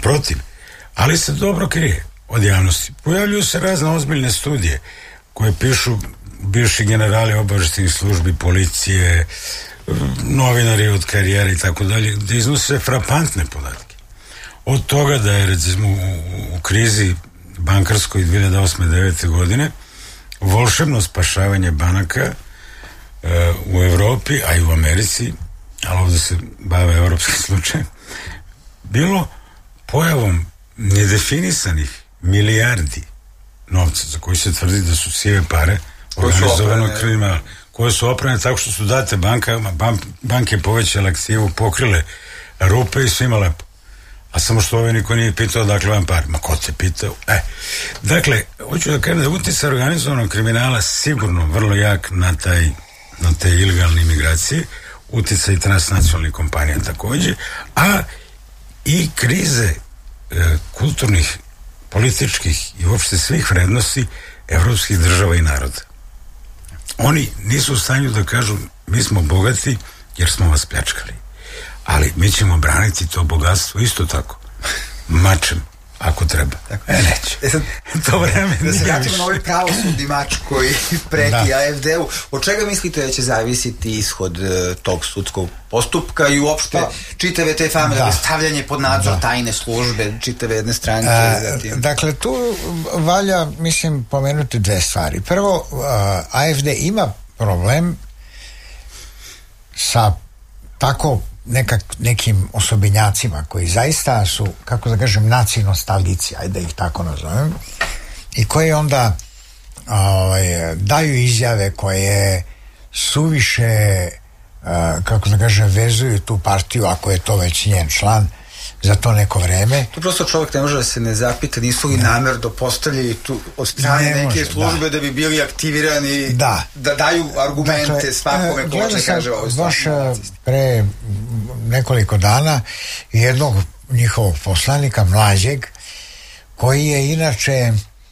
naprotiv, ali se dobro krije od javnosti. Pojavljuju se razne ozbiljne studije koje pišu bivši generali obavještajnih službi, policije, novinari od karijere i tako dalje, gdje iznose frapantne podatke. Od toga da je, recimo, u krizi bankarskoj 2008-2009 godine volšebno spašavanje banaka u Evropi, a i u Americi, ali ovdje se bave evropskim slučajem, bilo pojavom nedefinisanih milijardi novca za koji se tvrdi da su sive pare organizovanog kriminala, koje su oprane tako što su date bankama, banke povećale aktivu, pokrile rupe i svima lepo. A samo što ove niko nije pitao dakle vam par. Ma ko te pitao? Dakle, hoću da kažem da utjecaj organizovanog kriminala sigurno vrlo jak na te ilegalne imigracije, utjecaj transnacionalnih kompanija također, a i krize kulturnih, političkih i uopšte svih vrednosti evropskih država i naroda. Oni nisu u stanju da kažu mi smo bogati jer smo vas pljačkali, ali mi ćemo braniti to bogatstvo isto tako mačem ako treba. Neće. To vreme da se vratimo na ovaj pravosudni mač koji preti AfD-u. Od čega mislite da će zavisiti ishod tog sudskog postupka i uopšte čitave te famile, stavljanje pod nadzor tajne službe, čitave jedne stranke? Dakle, tu valja, mislim, pomenuti dve stvari. Prvo, AfD ima problem sa tako nekim osobenjacima koji zaista su, kako da kažem, naci-nostalgici, ajde da ih tako nazovem, i koji onda daju izjave koje suviše, kako da kažem, vezuju tu partiju, ako je to već njen član, za to neko vreme. Tu prosto čovjek ne može da se ne zapita, nisu li namerno postavljali tu od strane neke službe da bi bili aktivirani, da daju argumente svakome ko će kaže ovo. Baš pre nekoliko dana jednog njihovog poslanika, mlađeg, koji je inače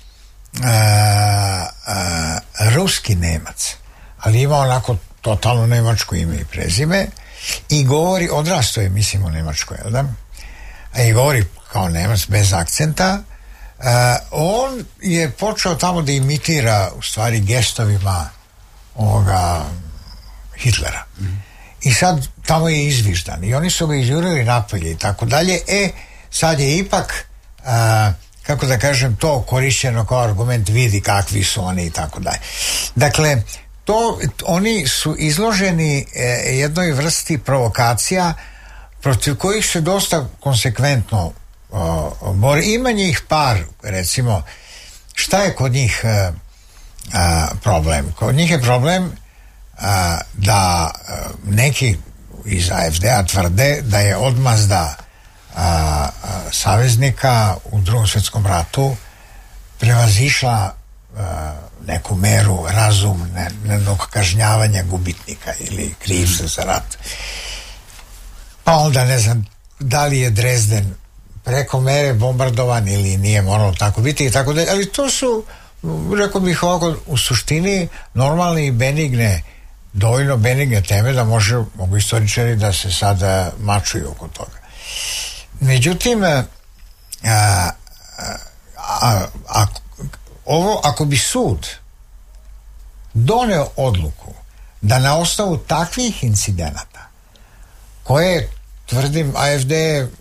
ruski Nemac, ali ima onako totalno nemačko ime i prezime i govori, odrasto je, mislim, u Nemačkoj, jel da? I govori kao Nemac bez akcenta. On je počeo tamo da imitira u stvari gestovima ovoga Hitlera. I sad tamo je izviždan i oni su ga izjurili napolje i tako dalje. Sad je ipak kako da kažem, to korišćeno kao argument, vidi kakvi su oni i tako dalje. Dakle, oni su izloženi jednoj vrsti provokacija protiv kojih se dosta konsekventno bori. Ima njih par, recimo, šta je kod njih problem? Kod njih je problem da neki iz AfD-a tvrde da je odmazda saveznika u Drugom svjetskom ratu prevazišla neku meru razumnog kažnjavanja gubitnika ili krivca za rat. Pa onda ne znam da li je Dresden preko mere bombardovan ili nije moralo tako biti i tako dalje, ali to su, rekao bih ovako, u suštini normalne i benigne, dovoljno benigne teme da mogu istoričari da se sada mačuju oko toga. Međutim, ako bi sud doneo odluku da na osnovu takvih incidenata koje, tvrdim, AfD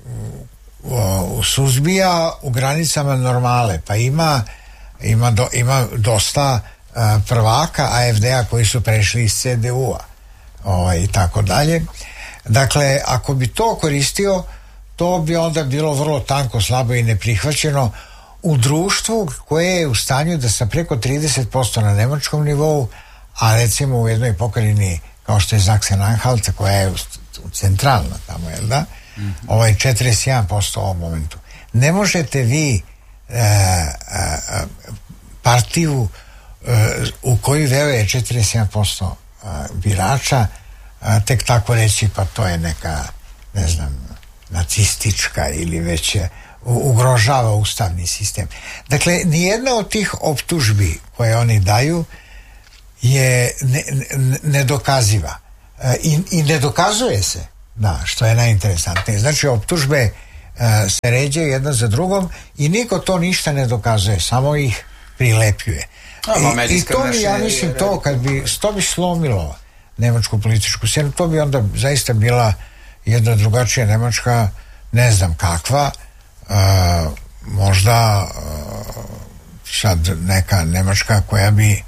suzbija u granicama normale, pa ima dosta prvaka AfD-a koji su prešli iz CDU-a i tako dalje. Dakle, ako bi to koristio, to bi onda bilo vrlo tanko, slabo i neprihvaćeno u društvu koje je u stanju da sa preko 30% na nemačkom nivou, a recimo u jednoj pokrajini kao što je Sachsen-Anhalt, koja je centralna tamo, jel da? 41% u ovom momentu. Ne možete vi partiju u koju veruje 41% birača tek tako reći, pa to je neka, ne znam, nacistička ili već ugrožava ustavni sistem. Dakle, nijedna od tih optužbi koje oni daju je nedokaziva i ne dokazuje se, da, što je najinteresantnije. Znači, optužbe se ređaju jedna za drugom i niko to ništa ne dokazuje, samo ih prilepljuje. I to bi, ja mislim, to bi slomilo nemačku političku scenu, to bi onda zaista bila jedna drugačija Nemačka, ne znam kakva, možda sad neka Nemačka koja bi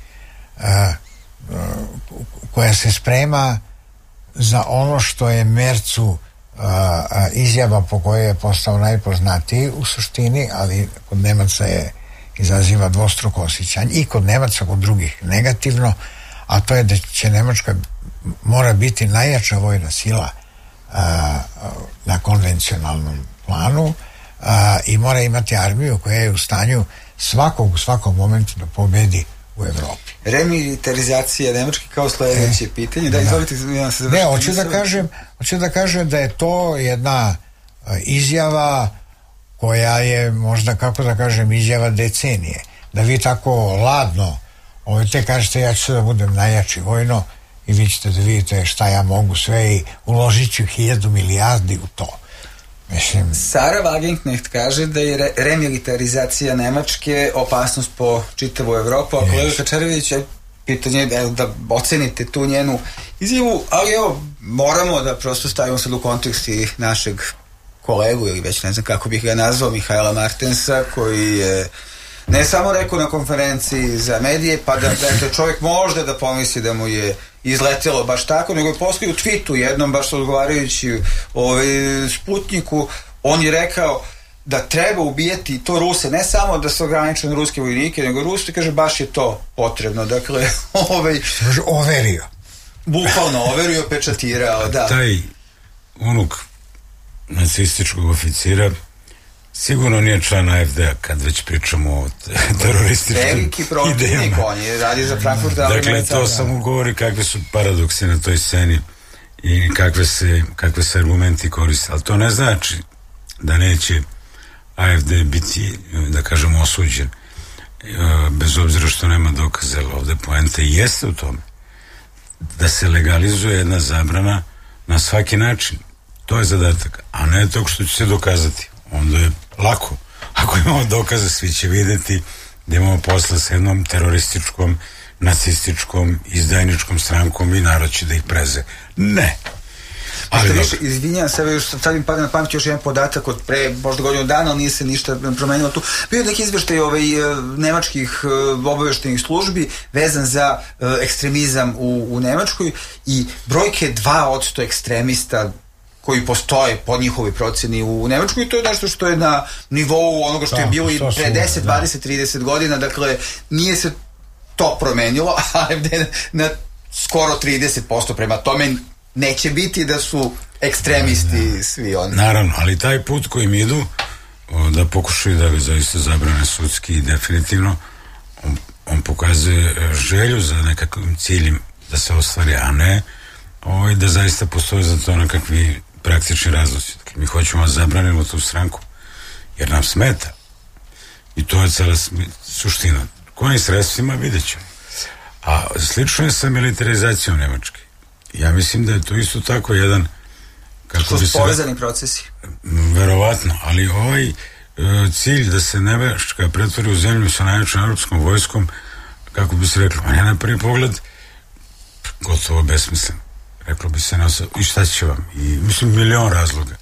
koja se sprema za ono što je Mercu izjava po kojoj je postao najpoznatiji u suštini, ali kod Nemaca je izaziva dvostruko osjećanje i kod Nemaca, kod drugih negativno, a to je da će Nemačka mora biti najjača vojna sila na konvencionalnom planu i mora imati armiju koja je u stanju u svakom momentu da pobedi u Evropi. Remilitarizacija Nemačke kao sledeće pitanje. Da, izvolite, ja se završim. Hoću da kažem da je to jedna izjava koja je možda, kako da kažem, izjava decenije. Da vi tako ladno te kažete ja ću da budem najjači vojno i vi ćete da vidite šta ja mogu sve i uložit ću 1000 milijardi u to. Mislim... Sara Wagenknecht kaže da je remilitarizacija Nemačke opasnost po čitavu Evropu, a kolega Kačarević, pitanje je da ocenite tu njenu izjavu, ali evo, moramo da prosto stavimo sad u kontekst i našeg kolegu, ili već ne znam kako bih ga nazvao, Mihaela Martensa, koji je ne samo rekao na konferenciji za medije, pa da čovjek možda da pomisli da mu je izletelo baš tako, nego je poslao u tweetu jednom, baš odgovarajući Sputniku, on je rekao da treba ubijati to Ruse, ne samo da se ograniče na ruske vojnike, nego Rusi, kaže, baš je to potrebno. Dakle, overio. Bukvalno overio, pečatirao, da. Taj unuk nacističkog oficira sigurno nije član AfD-a kad već pričamo o terorističkim idejama. Veliki protivnik, on je radi za Frankfurt. Dakle, to samo govori kakve su paradoksi na toj sceni i kakve se argumenti koriste. Ali to ne znači da neće AfD biti, da kažemo, osuđen. Bez obzira što nema dokaze, ali ovde poenta i jeste u tome da se legalizuje jedna zabrana na svaki način. To je zadatak, a ne to što će se dokazati. Onda je lako. Ako imamo dokaze, svi će vidjeti da imamo posla s jednom terorističkom, nacističkom, izdajničkom strankom i narod će da ih preze. Ne. Izvinjam se, još sad mi pada na pamet još jedan podatak od pre možda godinu dana, ali nije se ništa promenilo tu. Bio je neki izveštaj nemačkih obaveštajnih službi vezan za ekstremizam u Nemačkoj i brojke 2% ekstremista koji postoje po njihovoj proceni u Nemačkoj i to je nešto što je na nivou onoga što je bilo i pre 10, 20, 30 godina, dakle nije se to promenilo, a na skoro 30%, prema tome neće biti da su ekstremisti svi oni. Naravno, ali taj put kojim idu da pokušaju da ga zaista zabrane sudski i definitivno on pokazuje želju za nekakvim ciljem da se ostvari, a ne da zaista postoji za to nekakvi praktični razlozi. Mi hoćemo da zabranimo tu stranku jer nam smeta i to je cela suština. Kojim sredstvima vidjet ćemo. A slično je sa militarizacijom Nemačke. Ja mislim da je to isto tako jedan što su povezani procesi. Verovatno, ali ovaj cilj da se Nemačka pretvori u zemlju sa najjačom europskom vojskom, kako bi se reklo, a ne na prvi pogled gotovo besmislen. Reklo bi se i šta će vam? I mislim 1.000.000 razloga.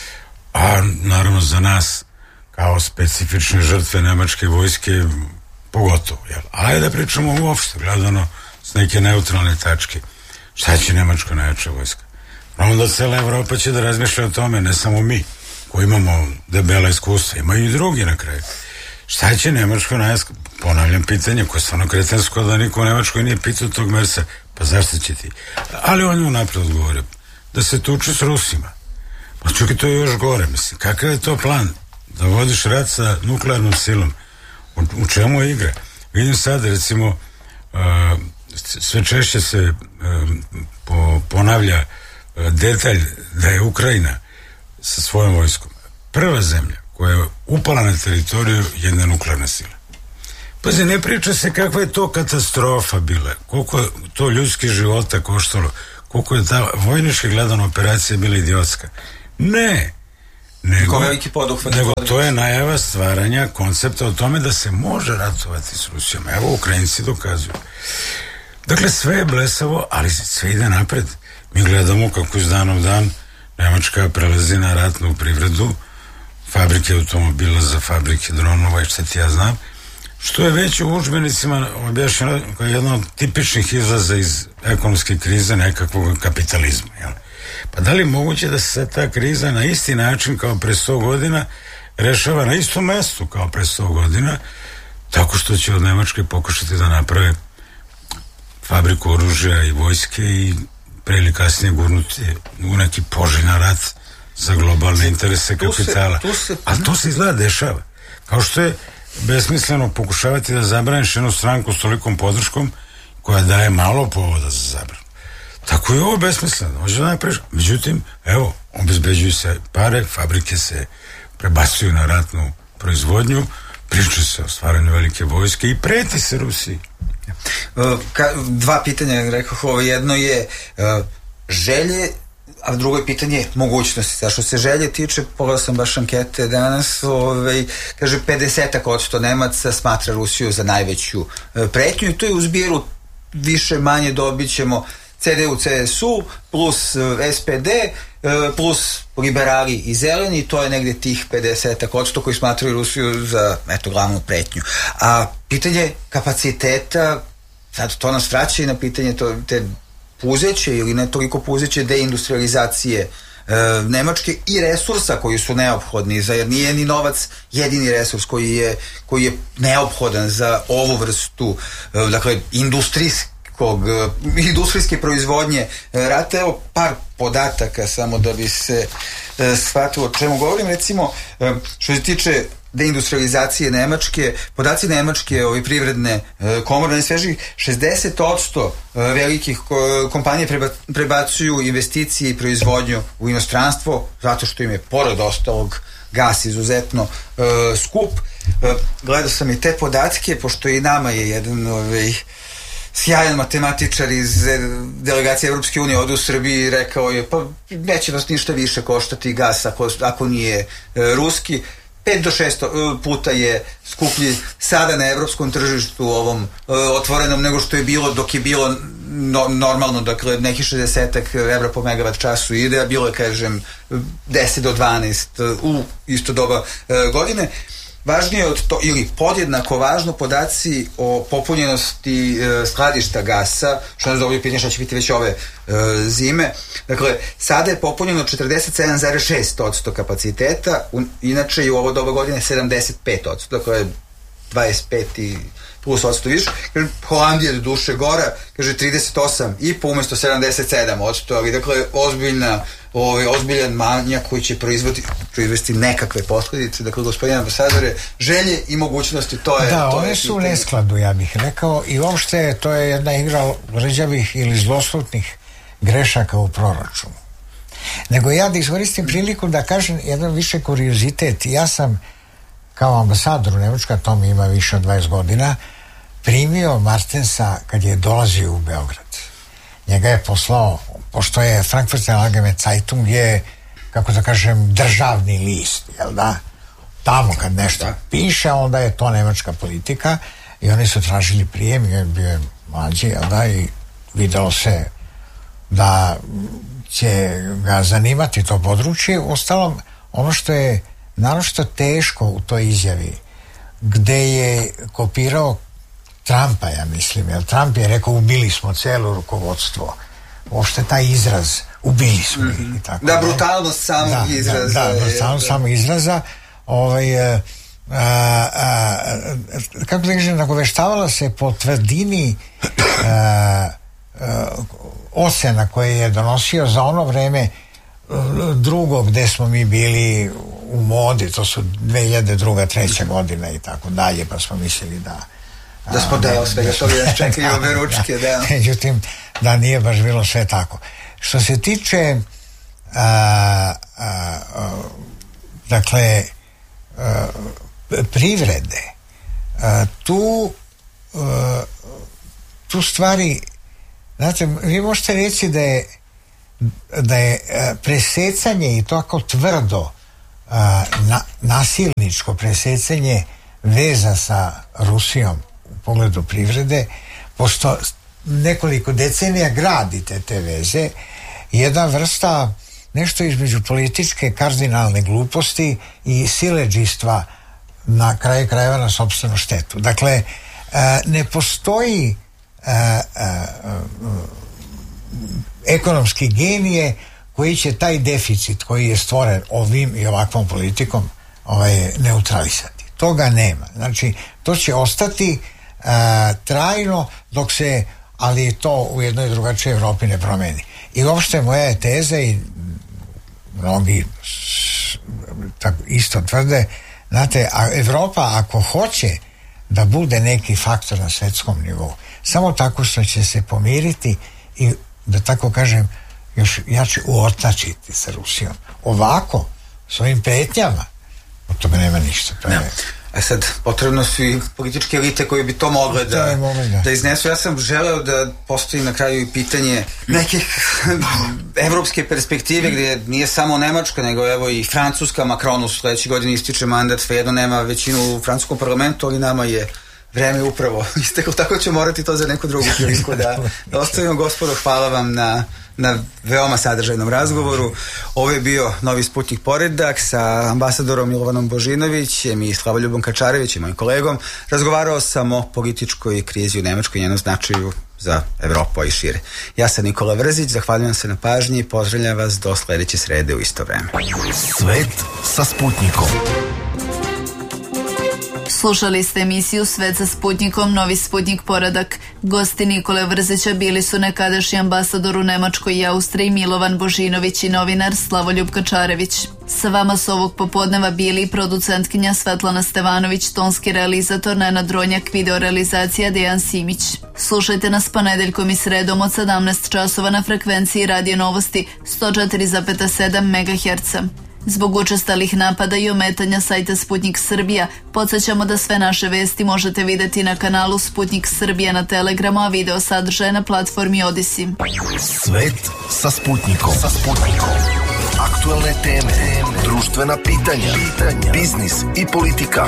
A naravno za nas kao specifične žrtve nemačke vojske pogotovo. Ali da pričamo uopšte, gledano s neke neutralne tačke. Šta će Nemačka najjača vojska? Onda cela Evropa će da razmišlja o tome, ne samo mi koji imamo debela iskustva, imaju i drugi na kraju. Šta će Nemačka najjača? Ponavljam pitanje koje je stvarno kretensko da niko u Nemačkoj nije pitao tog Mersa, pa zašto će ti? Ali on je unapred odgovorio da se tuče s Rusima. Pa čuki, to je još gore, mislim. Kakav je to plan? Da vodiš rat sa nuklearnom silom? U čemu je igra? Vidim sad, recimo, sve češće se ponavlja detalj da je Ukrajina sa svojom vojskom prva zemlja koja je upala na teritoriju jedne nuklearne sile. Pazi, ne priča se kakva je to katastrofa bila, koliko je to ljudskih života koštalo, koliko je ta vojnički gledana operacija bila idiotska. Ne, nego to je najava stvaranja koncepta o tome da se može ratovati s Rusijom. Evo, Ukrajinci dokazuju. Dakle, sve je blesavo, ali sve ide napred. Mi gledamo kako iz dana u dan Nemačka prelazi na ratnu privredu, fabrike automobila za fabrike dronova i šta ti ja znam, što je već u udžbenicima objašnjeno kao jedna od tipičnih izlaza iz ekonomske krize nekakvog kapitalizma. Jel? Pa da li je moguće da se ta kriza na isti način kao pre 100 godina rešava na istom mestu kao pre 100 godina, tako što će od Nemačke pokušati da naprave fabriku oružja i vojske i pre ili kasnije gurnuti u neki poželjan rat za globalne interese kapitala. Ali to se izgleda dešava. Kao što je besmisleno pokušavati da zabraniš jednu stranku s tolikom podrškom koja daje malo povoda za zabranu. Tako je ovo besmisleno. Međutim, evo, obezbeđuju se pare, fabrike se prebacuju na ratnu proizvodnju, priča se o stvaranju velike vojske i preti se Rusiji. Dva pitanja, rekao, jedno je želje, a drugo je pitanje mogućnosti. Zašto se želje tiče, pogledao sam baš ankete danas, kaže 50% Nemaca smatra Rusiju za najveću pretnju i to je u zbiru više manje dobit ćemo CDU, CSU plus SPD plus liberali i zeleni, to je negde tih 50% koji smatraju Rusiju za glavnu pretnju. A pitanje kapaciteta, sad to nas vraća i na pitanje te puzeće ili ne toliko puzeće deindustrializacije Nemačke i resursa koji su neophodni jer nije ni novac jedini resurs koji je neophodan za ovu vrstu industrijske proizvodnje rata. Evo par podataka samo da bi se shvatilo o čemu govorim. Recimo, što se tiče deindustrializacije Nemačke, podaci Nemačke privredne komore najsvežiji 60% velikih kompanija prebacuju investicije i proizvodnju u inostranstvo zato što im je pored ostalog gas izuzetno skup. Gledao sam i te podatke, pošto i nama je jedan sjajan matematičar iz delegacije Evropske unije ovde u Srbiji rekao je, pa neće vas ništa više koštati gas ako nije ruski. 5 do 6 puta je skuplji sada na evropskom tržištu ovom otvorenom nego što je bilo dok je bilo normalno, dakle neki 60 evra po megavat času ide, a bilo je, kažem, 10 do 12 u isto doba godine. Važnije od to, ili podjednako važno, podaci o popunjenosti skladišta gasa, što nas dovoljno pitanje šta će biti već ove zime. Dakle, sada je popunjeno 47,6% kapaciteta, inače je u ovo doba godine 75%, dakle 25 i plus odsto više. Holandija do duše gora, kaže 38,5 umesto 77%, ali dakle ozbiljan manjak koji će proizvesti nekakve posljedice. Dakle, gospodine ambasadore, želje i mogućnosti, to je... Da, one su u neskladu, ja bih rekao, i uopšte to je jedna igra rđavih ili zloslutnih grešaka u proračunu. Nego ja da iskoristim priliku da kažem jedan više kuriozitet. Ja sam kao ambasador u Nemačkoj, to mi ima više od 20 godina, primio Martensa kad je dolazio u Beograd. Njega je poslao, pošto je Frankfurter Allgemeine Zeitung je, kako da kažem, državni list, jel da? Tamo kad nešto piše, onda je to nemačka politika i oni su tražili prijem, jer bio je mlađi, jel da? I videlo se da će ga zanimati to područje. Ostalom, ono što je naročito teško u toj izjavi, gde je kopirao Trumpa, ja mislim, jer Trump je rekao ubili smo celo rukovodstvo. Uopšte taj izraz ubili smo i tako. Da, brutalnost samog izraza. Da, brutalnost samog izraza. Kako da kažem, nagoveštavala se po tvrdini ocena koje je donosio za ono vreme drugo gde smo mi bili u modi, to su 2002. 2003. godina i tako dalje, pa smo mislili da smo deo svega toga, da čekaju ove ručke, da. Međutim, da nije baš bilo sve tako. Što se tiče dakle privrede, tu stvari, znate, vi možete reći da je presecanje i to ako tvrdo nasilničko presecanje veza sa Rusijom u pogledu privrede, pošto nekoliko decenija gradite te veze, jedna vrsta nešto između političke kardinalne gluposti i siledžijstva na kraju krajeva na sopstvenu štetu. Dakle, ne postoji ekonomski genije koji će taj deficit koji je stvoren ovim i ovakvom politikom neutralisati. Toga nema. Znači, to će ostati trajno dok se, ali to u jednoj drugačijoj Evropi ne promeni. I uopšte moja je teza i mnogi tako isto tvrde, znate, a Evropa ako hoće da bude neki faktor na svetskom nivou, samo tako što će se pomiriti i, da tako kažem, još jače uortačiti sa Rusijom. Ovako, s ovim pretnjama, od toga nema ništa. To je... A sad, potrebno su i političke elite koje bi to mogle da iznesu. Ja sam želeo da postoji na kraju i pitanje neke evropske perspektive gdje nije samo Nemačka, nego evo i Francuska. Macronu sledeće godine ističe mandat, svejedno nema većinu u francuskom parlamentu, ali nama je vreme upravo isteklo, tako će morati to za neku drugu priliku da ostavimo. Gospodo, hvala vam na veoma sadržajnom razgovoru. Ovo je bio Novi Sputnik poredak sa ambasadorom Milovanom Božinovićem i Slavoljubom Kačarevićem, mojim kolegom. Razgovarao sam o političkoj krizi u Nemačkoj i njenom značaju za Evropu, a i šire. Ja sam Nikola Vrzić, zahvaljujem se na pažnji i pozdravljam vas do sledeće srede u isto vreme. Svet sa Sputnikom. Slušali ste emisiju Svet sa Sputnikom, Novi Sputnik poredak. Gosti Nikole Vrzića bili su nekadašnji ambasador u Nemačkoj i Austriji Milovan Božinović i novinar Slavoljub Kačarević. Sa vama su ovog popodneva bili i producentkinja Svetlana Stevanović, tonski realizator Nenad Dronjak, video realizacija Dejan Simić. Slušajte nas ponedeljkom i sredom od 17 časova na frekvenciji Radio Novosti 104,7 MHz. Zbog učestalih napada i ometanja sajta Sputnik Srbija, podsjećamo da sve naše vesti možete videti na kanalu Sputnik Srbija na Telegramu, a video sadržaje na platformi Odyssey. Svet sa Sputnikom. Aktualne teme, društvena pitanja, biznis i politika.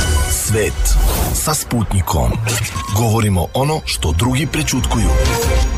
Svet sa Sputnikom. Govorimo ono što drugi prećutkuju.